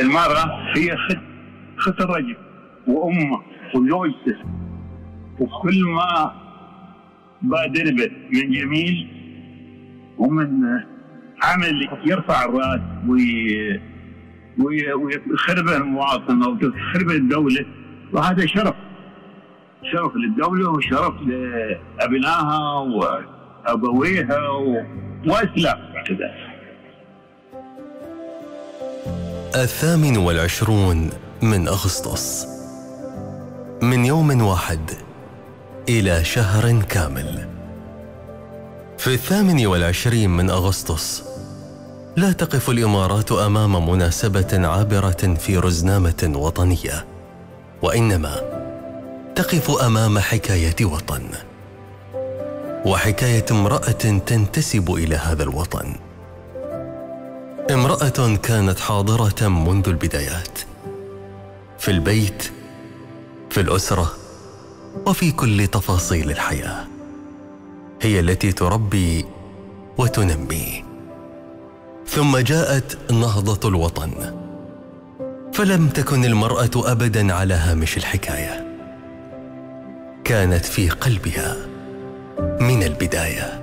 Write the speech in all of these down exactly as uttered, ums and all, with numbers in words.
المرأة هي خت خت الرجل وأمه وزوجته، وكل ما بادربت من جميل ومن عمل يرفع الرأس ويخربه المواطن أو تخربه الدولة، وهذا شرف شرف للدولة وشرف لأبنائها وأبويها وإسلام كذا. الثامن والعشرون من أغسطس، من يوم واحد إلى شهر كامل. في الثامن والعشرين من أغسطس لا تقف الإمارات أمام مناسبة عابرة في رزنامة وطنية، وإنما تقف أمام حكاية وطن، وحكاية امرأة تنتسب إلى هذا الوطن، امرأة كانت حاضرة منذ البدايات، في البيت، في الأسرة، وفي كل تفاصيل الحياة. هي التي تربي وتنمي. ثم جاءت نهضة الوطن، فلم تكن المرأة أبداً على هامش الحكاية، كانت في قلبها من البداية.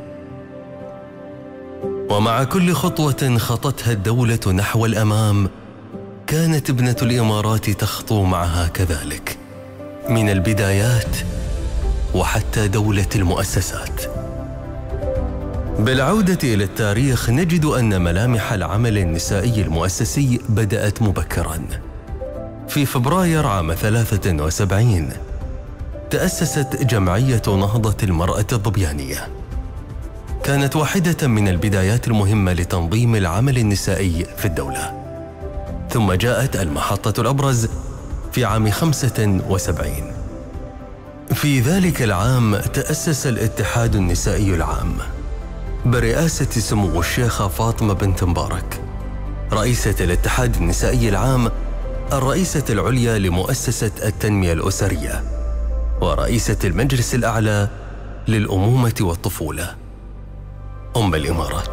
ومع كل خطوة خطتها الدولة نحو الأمام كانت ابنة الإمارات تخطو معها كذلك، من البدايات وحتى دولة المؤسسات. بالعودة إلى التاريخ نجد أن ملامح العمل النسائي المؤسسي بدأت مبكراً. في فبراير عام ثلاثة وسبعين تأسست جمعية نهضة المرأة الظبيانية، كانت واحدة من البدايات المهمة لتنظيم العمل النسائي في الدولة. ثم جاءت المحطة الأبرز في عام خمسة وسبعين. في ذلك العام تأسس الاتحاد النسائي العام برئاسة سمو الشيخة فاطمة بنت مبارك، رئيسة الاتحاد النسائي العام، الرئيسة العليا لمؤسسة التنمية الأسرية، ورئيسة المجلس الأعلى للأمومة والطفولة، أم الإمارات.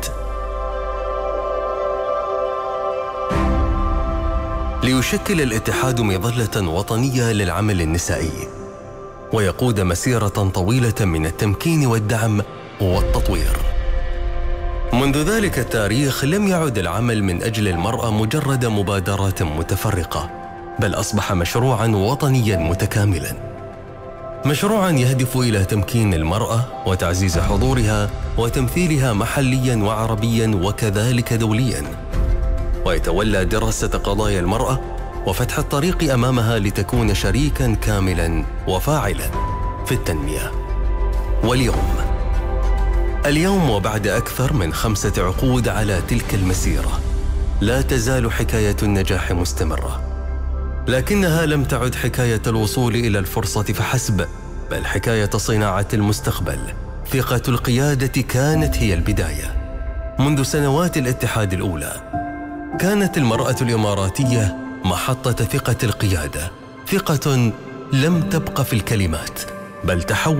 ليشكل الاتحاد مظلة وطنية للعمل النسائي، ويقود مسيرة طويلة من التمكين والدعم والتطوير. منذ ذلك التاريخ لم يعد العمل من أجل المرأة مجرد مبادرات متفرقة، بل أصبح مشروعاً وطنياً متكاملاً، مشروعاً يهدف إلى تمكين المرأة وتعزيز حضورها وتمثيلها محلياً وعربياً وكذلك دولياً، ويتولى دراسة قضايا المرأة وفتح الطريق أمامها لتكون شريكاً كاملاً وفاعلاً في التنمية. واليوم اليوم وبعد أكثر من خمسة عقود على تلك المسيرة، لا تزال حكاية النجاح مستمرة، لكنها لم تعد حكاية الوصول إلى الفرصة فحسب، بل حكاية صناعة المستقبل. ثقة القيادة كانت هي البداية. منذ سنوات الاتحاد الأولى كانت المرأة الإماراتية محطة ثقة القيادة، ثقة لم تبق في الكلمات، بل تحول